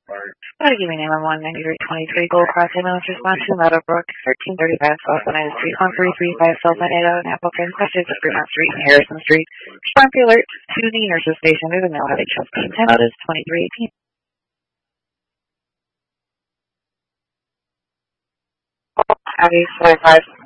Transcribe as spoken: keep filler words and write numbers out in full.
Uh, give me name on one ninety-three twenty-three Gold Cross ambulance response to Meadowbrook, thirteen thirty-five South United Street, one three three five South United, and Appleton, questions of Fremont Street and Harrison Street. Respond the alert to the nurses station. There's a male heavy chest pain. Time out is twenty-three eighteen. Abby, forty-five.